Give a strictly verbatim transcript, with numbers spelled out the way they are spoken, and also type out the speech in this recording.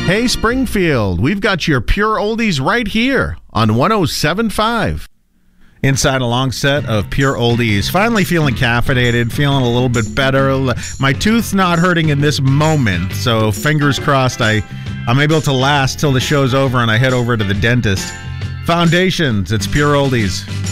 Hey, Springfield, we've got your Pure Oldies right here on one oh seven point five. Inside a long set of Pure Oldies. Finally feeling caffeinated, feeling a little bit better. My tooth's not hurting in this moment, so fingers crossed I, I'm able to last till the show's over and I head over to the dentist. Foundations, it's Pure Oldies.